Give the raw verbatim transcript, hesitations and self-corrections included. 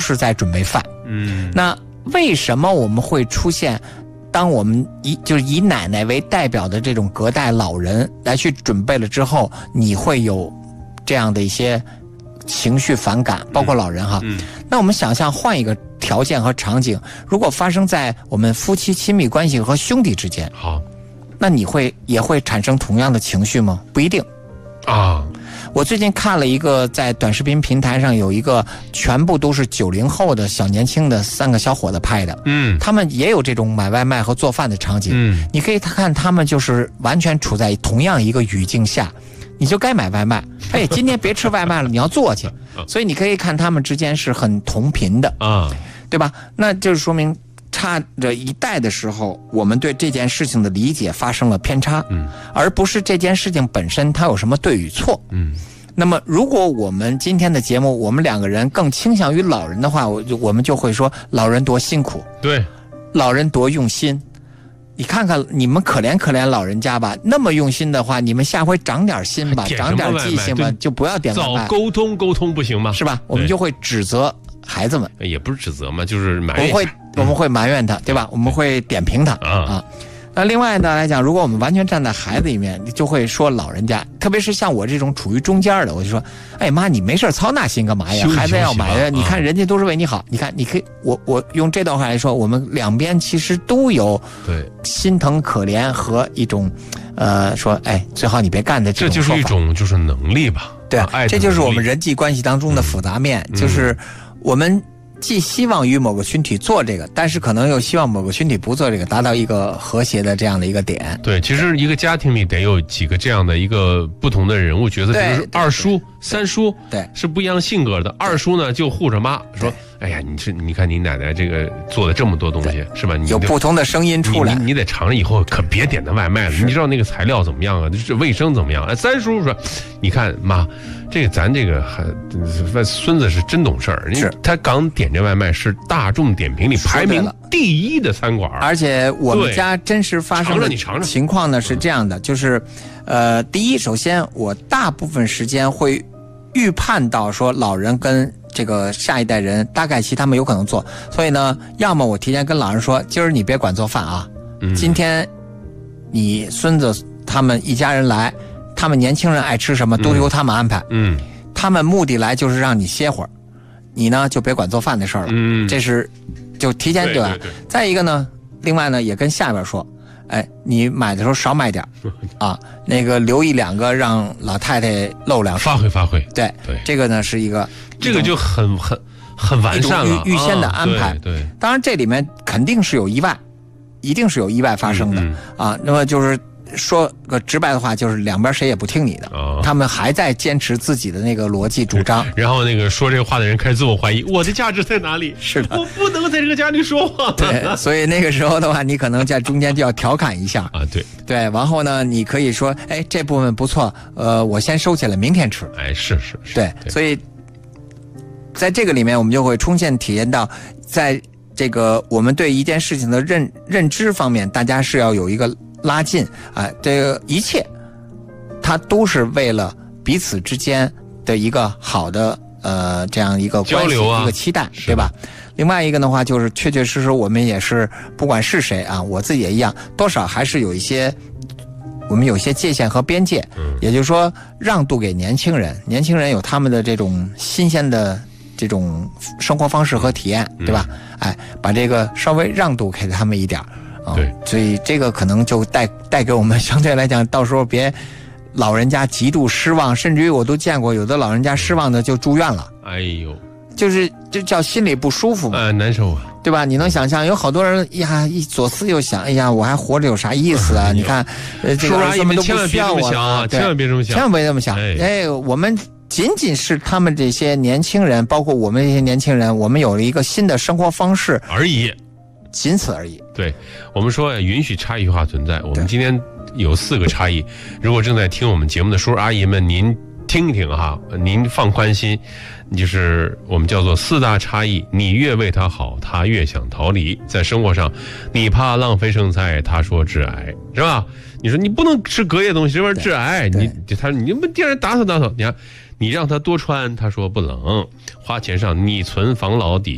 是在准备饭。 嗯， 那为什么我们会出现，当我们以就是以奶奶为代表的这种隔代老人来去准备了之后，你会有这样的一些情绪反感，包括老人哈。 嗯， 那我们想象换一个条件和场景，如果发生在我们夫妻亲密关系和兄弟之间， 好， 那你会也会产生同样的情绪吗？不一定啊。 我最近看了一个在短视频平台上有一个全部都是九零后的小年轻的三个小伙子拍的， 嗯， 他们也有这种买外卖和做饭的场景， 嗯， 你可以看他们就是完全处在同样一个语境下，你就该买外卖，哎，今天别吃外卖了，你要做去，所以你可以看他们之间是很同频的啊， 对吧？那就是说明差着一代的时候，我们对这件事情的理解发生了偏差， 嗯， 而不是这件事情本身它有什么对与错， 嗯。 那么，如果我们今天的节目，我们两个人更倾向于老人的话，我就我们就会说老人多辛苦， 对， 老人多用心。你看看你们可怜可怜老人家吧，那么用心的话，你们下回长点心吧，长点记性吧，就不要点外卖。 早沟通沟通不行吗？ 是吧？我们就会指责孩子们， 也不是指责嘛，就是埋怨。 我们会我们会埋怨他，对吧？我们会点评他啊。啊那另外呢来讲，如果我们完全站在孩子里面，就会说老人家，特别是像我这种处于中间的，我就说，哎妈，你没事操那心干嘛呀？孩子要买的，你看人家都是为你好，啊、你看你可以，我我用这段话来说，我们两边其实都有对心疼可怜和一种，呃，说哎最好你别干的这种说法。 这就是一种就是能力吧？ 对、啊，这就是我们人际关系当中的复杂面，嗯、就是我们。既希望与某个群体做这个，但是可能又希望某个群体不做这个，达到一个和谐的这样的一个点。 对，其实一个家庭里得有几个这样的一个不同的人物角色，就是二叔、三叔， 对， 是不一样性格的。二叔呢就护着妈，说：“哎呀，你是你看你奶奶这个做的这么多东西，是吧？你有不同的声音出来， 你 你, 你得尝了以后可别点那外卖了。你知道那个材料怎么样啊？这卫生怎么样？”哎，三叔说：“你看妈。”这个咱这个还孙子是真懂事儿，是他刚点这外卖是大众点评里排名第一的餐馆， 而且我们家真实发生的情况呢是这样的，就是，呃，第一，首先我大部分时间会预判到说老人跟这个下一代人大概其他们有可能做，所以呢，要么我提前跟老人说，今儿你别管做饭啊，嗯、今天你孙子他们一家人来。他们年轻人爱吃什么都由他们安排，嗯，他们目的来就是让你歇会儿，你呢就别管做饭的事儿了，嗯，这是就提前对吧？再一个呢，另外呢也跟下边说，哎，你买的时候少买点啊，那个留一两个让老太太露两手， 发挥发挥， 对对，这个呢是一个这个就很很很完善了， 预先的安排， 对对， 当然这里面肯定是有意外，一定是有意外发生的啊，那么就是。说个直白的话，就是两边谁也不听你的，哦、他们还在坚持自己的那个逻辑主张。 然后那个说这个话的人开始自我怀疑，我的价值在哪里？ 是的， 我不能在这个家里说话。 对，所以那个时候的话，你可能在中间就要调侃一下啊。对对，然后呢，你可以说，哎，这部分不错，呃，我先收起来，明天吃。 哎，是是是。 对，对所以在这个里面，我们就会充分体验到，在这个我们对一件事情的认认知方面，大家是要有一个。拉近啊、呃，这个一切，它都是为了彼此之间的一个好的呃这样一个关系交流啊， 一个期待，对吧？另外一个的话，就是确确实实我们也是，不管是谁啊，我自己也一样，多少还是有一些我们有一些界限和边界，嗯、也就是说，让渡给年轻人，年轻人有他们的这种新鲜的这种生活方式和体验，对吧？嗯、哎，把这个稍微让渡给他们一点。 对、 哦，所以这个可能就带带给我们相对来讲，到时候别老人家极度失望，甚至于我都见过有的老人家失望的就住院了。 哎呦， 就是这叫心里不舒服嘛， 呃，难受啊， 对吧？你能想象有好多人呀，一左思右想，哎呀，我还活着有啥意思啊？哎、你看，呃，这个什么都不需要我啊，千万别这么想， 千万别这么想。哎，哎我们仅仅是他们这些年轻人，包括我们这些年轻人，我们有了一个新的生活方式而已。 仅此而已。 对，我们说允许差异化存在。我们今天有四个差异，如果正在听我们节目的叔叔阿姨们，您听一听哈，您放宽心，就是我们叫做四大差异。你越为他好，他越想逃离。在生活上，你怕浪费剩菜，他说致癌，是吧？你说你不能吃隔夜东西，这玩意儿致癌。你他你不电人打扫打扫，你看你让他多穿，他说不冷。花钱上你存防老底。